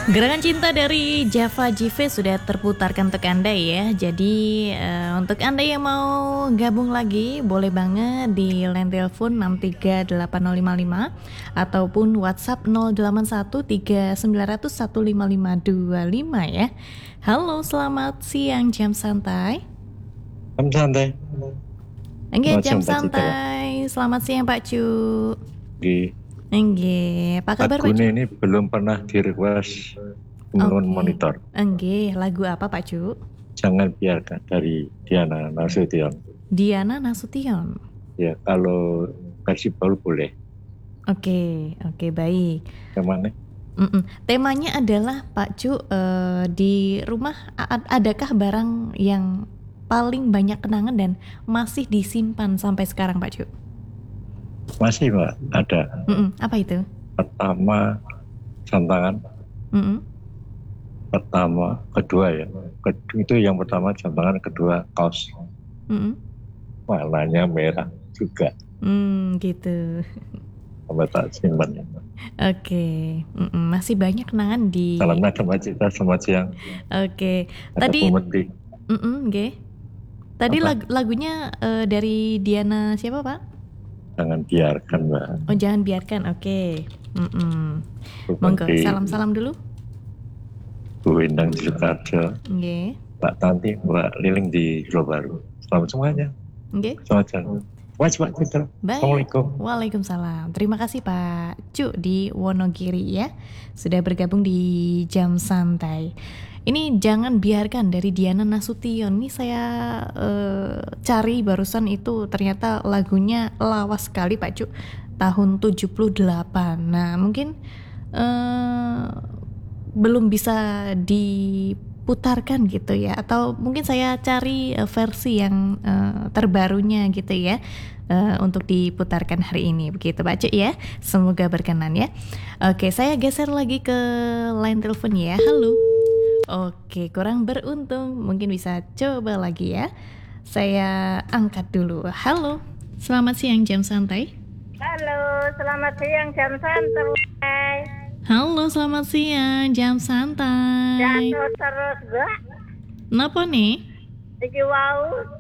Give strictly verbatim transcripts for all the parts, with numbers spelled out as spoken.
Gerakan Cinta dari Java Jive sudah terputarkan untuk Anda ya. Jadi uh, untuk Anda yang mau gabung lagi, boleh banget di line telepon enam tiga delapan nol lima lima ataupun WhatsApp nol delapan satu tiga sembilan nol nol satu lima lima dua lima ya. Halo, selamat siang jam santai. Jam santai. Enggak, jam santai. Selamat siang Pak Cu. Nggih. Enggak, apa kabar Pak Cu? Lagu ini belum pernah di-request Gunung Oke. Monitor. Enggak, lagu apa Pak Cu? Jangan Biarkan dari Diana Nasution. Diana Nasution. Ya, kalau versi baru boleh. Oke, oke baik. Kemana? Mm-mm. Temanya adalah Pak Cu, uh, di rumah a- adakah barang yang paling banyak kenangan dan masih disimpan sampai sekarang Pak Cu? Masih Pak, ada. Mm-mm. Apa itu? Pertama, jam tangan. Mm-mm. Pertama, kedua ya. Kedua, itu yang pertama jam tangan, kedua kaos. Mm-mm. Warnanya merah juga. Hmm, gitu. Sampai tak simpan. Oke, mm-mm. Masih banyak kenangan di. Salamnya sama Cita, selamat siang. Oke, Ada tadi. Bumeti. Mm-mm, oke. Tadi lag- lagunya uh, dari Diana siapa Pak? Jangan Biarkan Mbak. Oh, Jangan Biarkan, oke. Mm-mm. Monggo, salam-salam dulu. Bu Endang di Sukarjo, Oke. Mbak Tanti, Mbak Liling di Pulau Baru. Selamat semuanya. Oke. Selamat siang. Mas Pak Citra. Assalamualaikum. Waalaikumsalam. Terima kasih Pak Cu di Wonogiri ya, sudah bergabung di Jam Santai. Ini Jangan Biarkan dari Diana Nasution. Ini saya uh, cari barusan itu, ternyata lagunya lawas sekali Pak Cu, tahun tujuh puluh delapan. Nah mungkin uh, belum bisa diputarkan gitu ya, atau mungkin saya cari uh, versi yang uh, terbarunya gitu ya, uh, untuk diputarkan hari ini begitu Pak Cu ya. Semoga berkenan ya. Oke, saya geser lagi ke line telepon ya. Halo. Oke, kurang beruntung, mungkin bisa coba lagi ya. Saya angkat dulu. Halo, selamat siang jam santai. Halo, selamat siang jam santai. Halo, selamat siang jam santai. Jatuh terus, Mbak. Kenapa nih? Iki wau.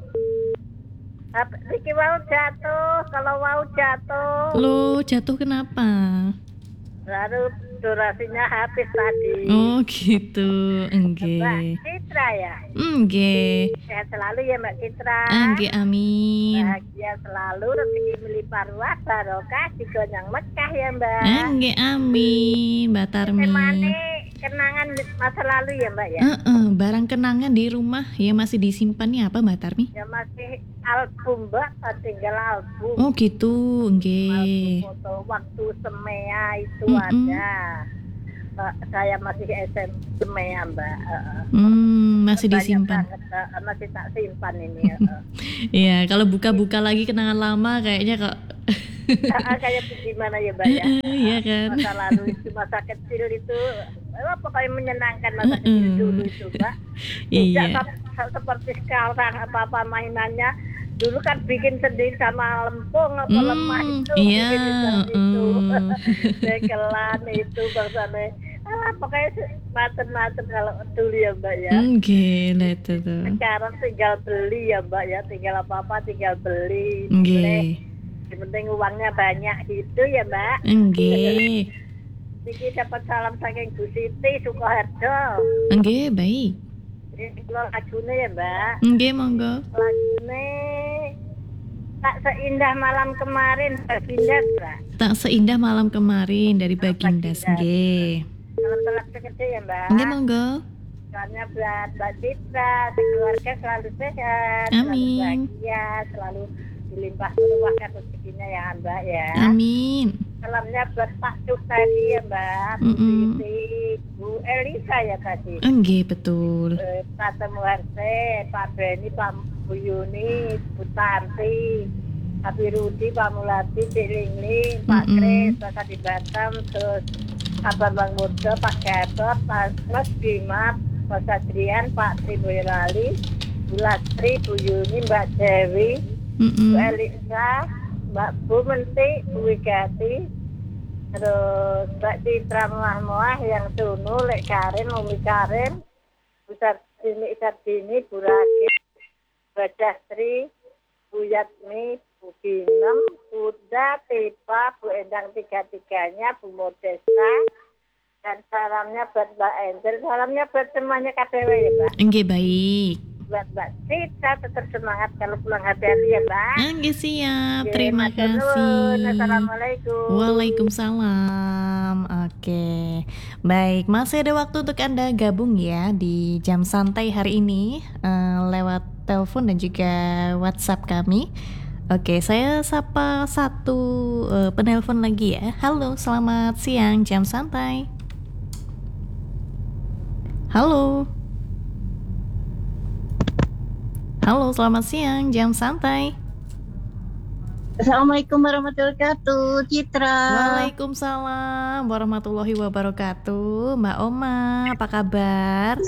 Iki wau jatuh, kalau wau jatuh. Lo jatuh kenapa? Lalu durasinya habis tadi. Oh gitu, enggak. Mbak Citra ya? Enggak. Sehat selalu ya Mbak Citra. Enggak, amin. Bahagia selalu, rezeki melimpah ruah, barokah di Gonyang Mekah ya Mbak. Enggak, amin, Mbak Tarmi. Temane kenangan masa lalu ya Mbak ya? Uh-uh, barang kenangan di rumah yang masih disimpannya apa Mbak Tarmi? Ya masih album Mbak, tinggal album. Oh gitu, enggak. Album foto waktu Semea itu Mm-mm. ada. Uh, saya masih S M Semea Mbak. Uh, Hmm, masih banyak disimpan. banget, uh, masih tak simpan ini. Uh. Iya, kalau buka-buka lagi kenangan lama kayaknya kok. uh, kayak gimana ya Mbak ya? Iya kan. Masa lalu itu, masa kecil itu, uh, pokoknya menyenangkan masa kecil Mm-mm. dulu itu Mbak. Iya. Tidak se- seperti sekarang apa-apa mainannya. Dulu kan bikin sendiri sama lempung apa Hmm, lemah itu, iya, bikin sendiri itu, mm. dekelan itu bangsane, ah pokoknya se- macem-macem kalau dulu ya Mbak ya. Enggak, lah itu tuh. Sekarang tinggal beli ya Mbak ya, tinggal apa-apa tinggal beli. Enggak, Yang penting uangnya banyak gitu ya Mbak. enggak, Niki dapat salam saking Bu Siti Sukoharjo. enggak, baik. Ini kalau lagune ya Mbak. Enggak, monggo. Lagune tak seindah malam kemarin Baginda Mbak. Tak seindah malam kemarin dari Baginda, enggak. Salam salam kecil ya Mbak. Enggak, monggo. Soalnya buat Mbak Citra, keluarga selalu sehat, Amin. selalu bahagia, selalu dilimpah ruahkan rezekinya ya Mbak ya. Amin. Salamnya buat Pak Cuk tadi ya Mbak, Bu Mm-mm. Siti, Bu Elisa ya tadi. Enggak, betul. Eh, Pak Temuharse, Pak Beni, Pak Bu Yuni, Bu Tanti, Pak Rudi, Pak Mulati, Cik Lingling, Pak Mm-mm. Kris, Pak Kadi Batam, terus Pak Bambang Murdo, Pak Gatot, Pak Mas Bima, Pak Sadrian, Pak Tri Boyolali, Bu Lastri, Bu Yuni, Mbak Dewi, Bu Mm-mm. Elisa, Mbak Bu Menti, Bu Wigati, terus Mbak Citra Muah-Muah yang Tunu, Lek Karin, Umi Karin, Bu Sardini, Sardini, Bu Ragi, Bu Jastri, Bu Yatmi, Bu Binem, Buddha, Tipa, Bu Endang tiga-tiganya, Bu Modesta, dan salamnya buat Mbak Angel, salamnya buat semuanya K D W ya Mbak. Enggak baik. Buat Mbak Citra tetap semangat kalau pulang hati-hati ya Mbak. Enggak siap. Oke, Terima matur nuwun. kasih. Assalamualaikum. Waalaikumsalam. Oke. Baik, masih ada waktu untuk Anda gabung ya di jam santai hari ini eh, lewat telepon dan juga WhatsApp kami. Oke, saya sapa satu eh, penelpon lagi ya. Halo, selamat siang jam santai. Halo. Halo, selamat siang jam santai. Assalamualaikum warahmatullahi wabarakatuh, Citra. Waalaikumsalam warahmatullahi wabarakatuh. Mbak Oma, apa kabar?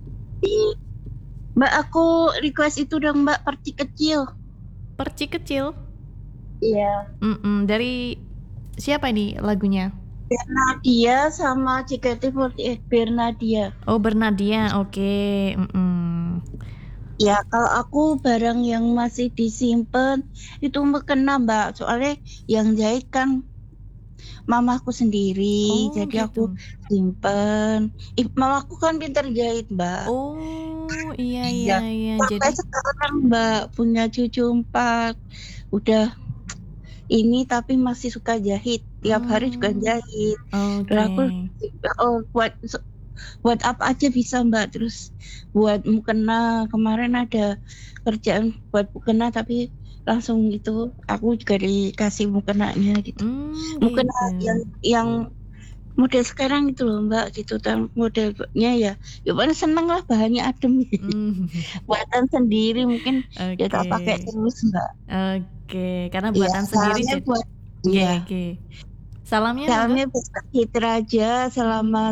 Mbak, aku request itu dong Mbak, perci kecil. Perci kecil. Iya. Mm-mm, dari siapa ini lagunya? Bernadia sama J K T empat delapan, Bernadia. Oh, Bernadia, oke. Mm-mm. Ya, kalau aku barang yang masih disimpan itu kena Mbak, soalnya yang jahit kan mamaku sendiri, Oh, jadi gitu. aku simpen. Ih, mamaku kan pintar jahit Mbak. Oh, iya iya iya. Sampai Jadi sekarang Mbak punya cucu empat, udah ini tapi masih suka jahit, tiap hari juga Hmm, jahit. oke. Terus aku oh, buat buat apa aja bisa Mbak, terus buat mukena kemarin ada kerjaan buat mukena tapi langsung itu aku juga dikasih mukenanya gitu. Hmm, Mukena gitu. yang yang model sekarang itu loh Mbak, gitu kan modelnya ya. Ya paling seneng lah, bahannya adem. Hmm, Buatan sendiri mungkin ya tak oke. pakai terus Mbak. Oke, karena Iya, buatan sendiri salamnya jadi. buat Oke, iya. oke. Salamnya monggo. Salamnya buat Citra aja, selamat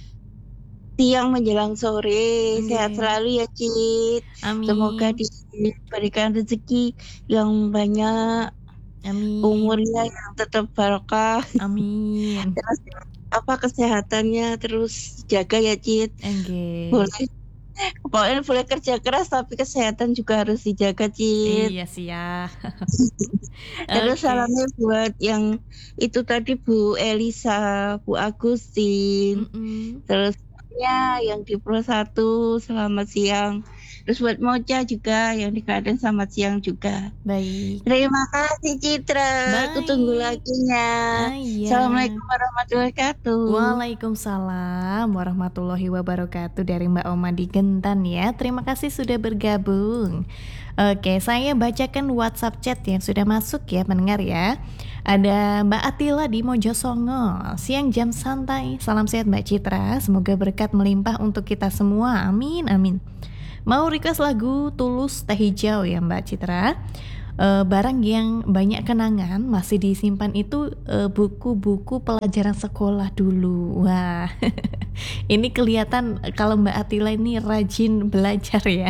siang menjelang sore, Oke. sehat selalu ya Cit. Semoga Amin. diberikan rezeki yang banyak, Amin. umurnya yang tetap barokah, Amin. terus apa kesehatannya terus jaga ya Cit. Oke. Boleh, pokoknya boleh kerja keras tapi kesehatan juga harus dijaga Cit. Iya siap. Terus Oke. salamnya buat yang itu tadi Bu Elisa, Bu Agustin, Mm-mm. terus ya yang di Pro satu selamat siang. Terus buat Mocha juga yang di Klaten selamat siang juga. Baik. Terima kasih Citra, aku tunggu Baik. laginya. Ah, iya. Assalamualaikum warahmatullahi wabarakatuh. Waalaikumsalam warahmatullahi wabarakatuh dari Mbak Oma di Gentan ya. Terima kasih sudah bergabung. Oke, saya bacakan WhatsApp chat yang sudah masuk ya pendengar ya. Ada Mbak Atila di Mojosongo. Siang jam santai. Salam sehat Mbak Citra. Semoga berkat melimpah untuk kita semua. Amin amin. Mau request lagu Tulus Teh Hijau ya Mbak Citra. Uh, barang yang banyak kenangan masih disimpan itu uh, buku-buku pelajaran sekolah dulu. Wah, ini kelihatan kalau Mbak Atila ini rajin belajar ya.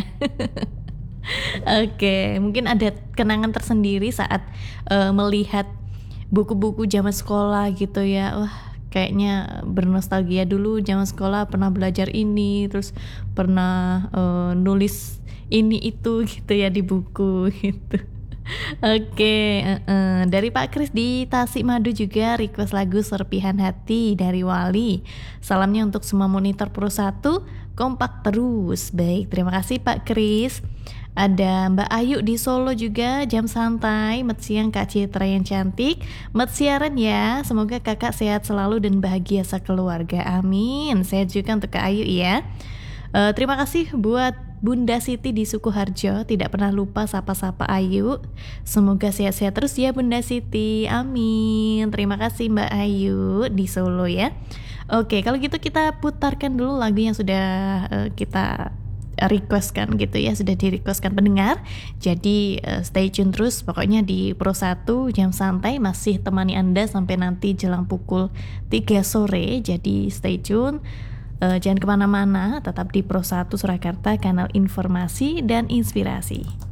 Oke, mungkin ada kenangan tersendiri saat uh, melihat buku-buku zaman sekolah gitu ya. Wah, kayaknya bernostalgia dulu zaman sekolah pernah belajar ini, terus pernah uh, nulis ini itu gitu ya di buku gitu. Oke, uh, uh. dari Pak Kris di Tasikmadu juga request lagu Serpihan Hati dari Wali. Salamnya untuk semua monitor Pro satu, kompak terus. Baik, terima kasih Pak Kris. Ada Mbak Ayu di Solo juga, jam santai. Met siang Kak Citra yang cantik. Met siaran ya, semoga kakak sehat selalu dan bahagia sekeluarga. Amin. Sehat juga untuk Kak Ayu ya. Uh, terima kasih buat Bunda Siti di Sukoharjo, tidak pernah lupa sapa-sapa Ayu. Semoga sehat-sehat terus ya Bunda Siti. Amin. Terima kasih Mbak Ayu di Solo ya. Oke, kalau gitu kita putarkan dulu lagu yang sudah uh, kita requestkan gitu ya, sudah di requestkan pendengar. Jadi uh, stay tune terus pokoknya di Pro satu jam santai masih temani Anda sampai nanti jelang pukul tiga sore. Jadi stay tune. Uh, jangan kemana-mana, tetap di Pro satu Surakarta, kanal informasi dan inspirasi.